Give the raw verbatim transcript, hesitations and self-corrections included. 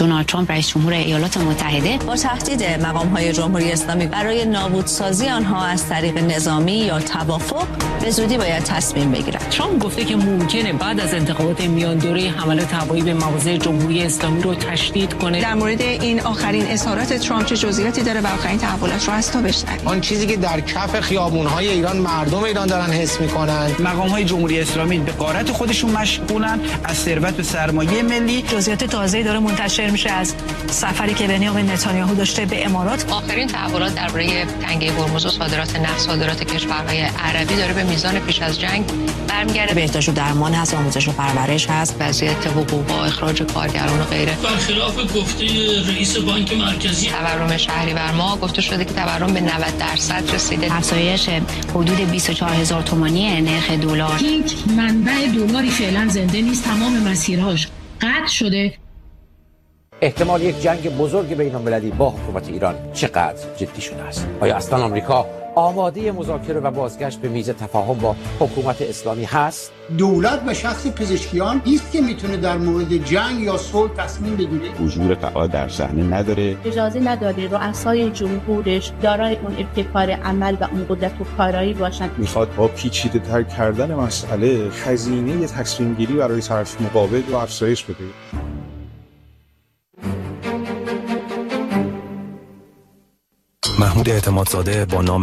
دونالد ترامپ رئیس جمهور ایالات متحده با تهدید مقام‌های جمهوری اسلامی برای نابودسازی آنها از طریق نظامی یا توافق به زودی باید تصمیم بگیرد. ترامپ گفته که ممکنه بعد از انتخابات میان دوره حملات هوایی به مواضع جمهوری اسلامی رو تشدید کنه. در مورد این آخرین اظهارات ترامپ چه جزئیاتی داره و آخرین تحولات رو از تو بشنویم. آن چیزی که در کف خیابون‌های ایران مردم ایران دارن حس می‌کنن، مقام‌های جمهوری اسلامی به غارت خودشون مشغولن، از ثروت و سرمایه ملی. جزئیات تازه‌ای داره منتشر میشه از سفری که بنیامین نتانیاهو داشته به امارات. آخرین تحولات درباره تنگه هرمز و صادرات نفت، صادرات کشورهای عربی داره به میزان پیش از جنگ برمیگرده. بهداشت و درمان هست، آموزش و پرورش هست، وضعیت حقوق و اخراج کارگران و غیره. برخلاف گفته رئیس بانک مرکزی، تورم شهریور ماه گفته شده که تورم به نود درصد رسیده. افزایش حدود بیست و چهار هزار تومانی نرخ دلار. هیچ منبع دلاری فعلا زنده نیست، تمام مسیرهاش قطع شده. احتمال یک جنگ بزرگ بین‌المللی با حکومت ایران چقدر جدی شده است؟ آیا اصلا آمریکا آماده مذاکره و بازگشت به میز تفاهم با حکومت اسلامی هست؟ دولت و شخص پزشکیان نیست که میتونه در مورد جنگ یا صلح تصمیم بگیره. حضور فعال در صحنه نداره. اجازه نداره رؤسای جمهورش دارای اون ابتکار عمل و اون قدرت و کارایی باشن. میخواد با پیچیده تر کردن مسئله هزینه تصمیم گیری برای طرف مقابل رو افزایش بده. محمود اعتمادزاده با نام